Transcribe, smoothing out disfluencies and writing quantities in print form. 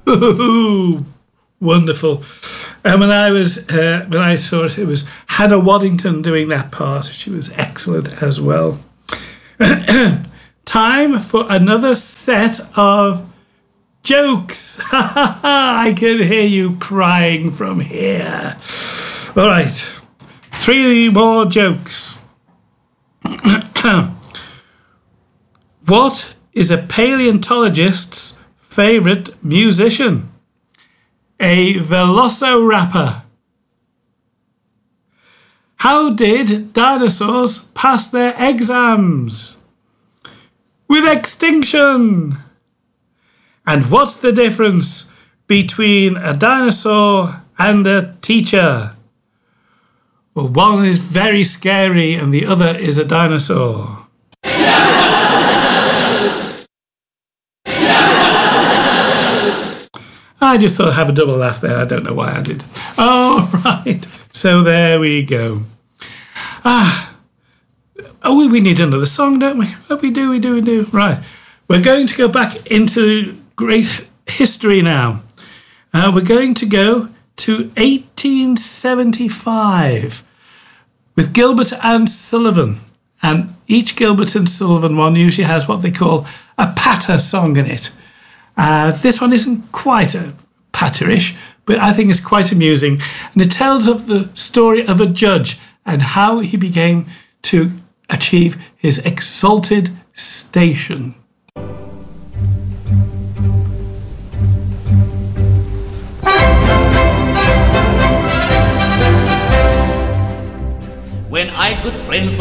Ooh, wonderful. And when I saw it, it was Hannah Waddington doing that part. She was excellent as well. Time for another set of jokes. I can hear you crying from here. All right, 3 more jokes. What is a paleontologist's favourite musician? A velociraptor. How did dinosaurs pass their exams? With extinction. And what's the difference between a dinosaur and a teacher? Well, one is very scary and the other is a dinosaur. I just thought I'd have a double laugh there. I don't know why I did. Oh, right. So there we go. Oh, we need another song, don't we? Oh, we do. Right. We're going to go back into great history now. We're going to go to 1875 with Gilbert and Sullivan. And each Gilbert and Sullivan one usually has what they call a patter song in it. This one isn't quite a patterish, but I think it's quite amusing. And it tells of the story of a judge and how he became to achieve his exalted station. When I, good friends,